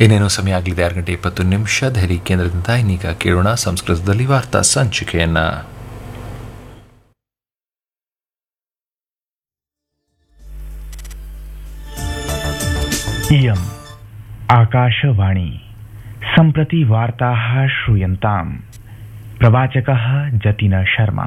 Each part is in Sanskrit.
ಇನ್ನೇನು ಸಮಯ ಆಗಲಿದೆ 6 ಗಂಟೆ 20 ನಿಮಿಷ. ದೆಹಲಿ ಕೇಂದ್ರದಿಂದ ಇನ್ನೀಗ ಕೇಳೋಣ ಸಂಸ್ಕೃತದಲ್ಲಿ ವಾರ್ತಾ ಸಂಚಿಕೆಯನ್ನ. इयम् आकाशवाणी सम्प्रति वार्ताः श्रूयन्ताम्. प्रवाचकः जतिन शर्मा.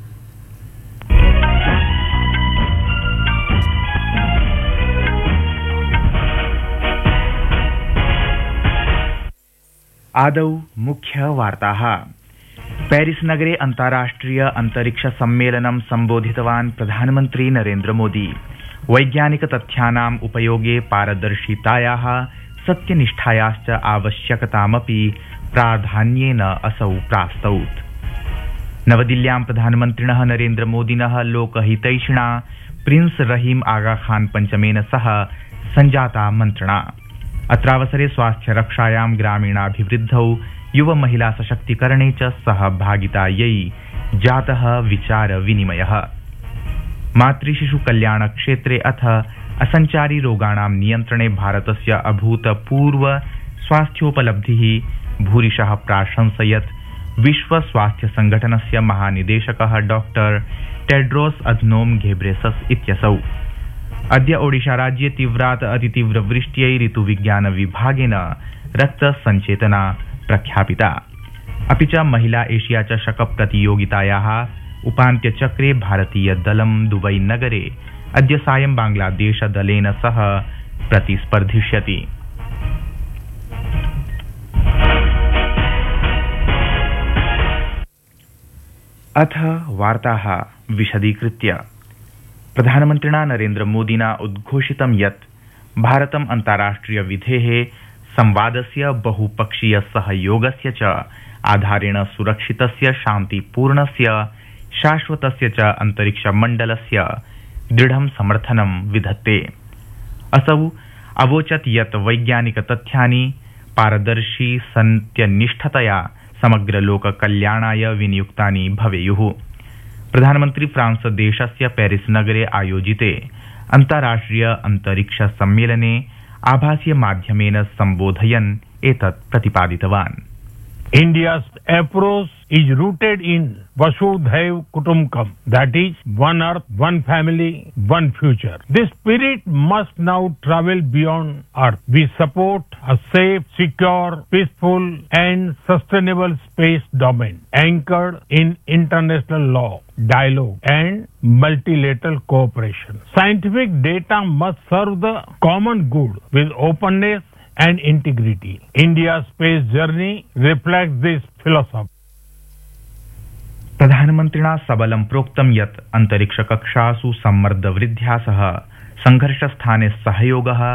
आदौ मुख्यवार्ताः. पेरिस नगरे अन्ताराष्ट्रिय अंतरिक्ष सम्मेलनं सम्बोधितवान् प्रधानमन्त्री नरेन्द्र मोदी. वैज्ञानिक तथ्यानाम् उपयोगे पारदर्शितायाः सत्यनिष्ठायाश्च आवश्यकतामपि प्राधान्येन असौ प्रास्तौत्. नवदिल्ल्यां प्रधानमन्त्रिणः नरेन्द्र मोदिनः लोकहितैषिणा प्रिंस रहीम आगा खान पंचमेन सह सञ्जाता मन्त्रणा. अत्रावसरे स्वास्थ्यरक्षायां ग्रामीणाभिवृद्धौ युव महिला सशक्तिकरणे च सहभागितायै जातः विचार विनिमयः. मातृशिशु कल्याण क्षेत्रे अथ असञ्चारी रोगाणां नियन्त्रणे भारतस्य अभूतपूर्व स्वास्थ्योपलब्धिः भूरिशः प्राशंसयत् विश्व स्वास्थ्य संघटनस्य महानिदेशकः डॉक्टर टेड्रोस अधनोम घेब्रेसस इत्यसौ. अद्य ओडिशा राज्ये तीव्रात् अतितीव्रवृष्ट्यै ऋतुविज्ञान विभागेन रक्तसञ्चेतना प्रख्यापिता. अपि च महिला एशिया चषक प्रतियोगितायाः उपान्त्यचक्रे भारतीय दलं दुबई नगरे अद्य सायं बांग्लादेश दलेन सह प्रतिस्पर्धिष्यति. अथ वार्ताः विशदीकृत्य. प्रधानमन्त्रिणा नरेन्द्र मोदिना उद्घोषितं यत् भारतम् अन्ताराष्ट्रिय विधेः संवादस्य बहुपक्षीय सहयोगस्य च आधारेण सुरक्षितस्य शान्तिपूर्णस्य शाश्वतस्य च अंतरिक्षमण्डलस्य दृढं समर्थनं विधत्ते. असौ अवोचत् यत् वैज्ञानिक तथ्यानि पारदर्शी सत्यनिष्ठतया समग्रलोककल्याणाय विनियुक्तानि भवेयुः. प्रधानमन्त्री फ्रांस देशस्य पेरिस नगरे आयोजिते अन्ताराष्ट्रिय अंतरिक्ष सम्मेलने आभासीय माध्यमेन सम्बोधयन् एतत् प्रतिपादितवान्. India's approach is rooted in Vasudhaiv Kutumbakam, that is, one earth, one family, one future. This spirit must now travel beyond earth. We support a safe, secure, peaceful and sustainable space domain anchored in international law, dialogue and multilateral cooperation. Scientific data must serve the common good with openness and integrity. India's space journey reflects this philosophy. प्रधानमन्त्रिणा सबलं प्रोक्तं यत् अंतरिक्षकक्षासु सम्मर्दवृद्ध्या सह संघर्षस्थाने सहयोगः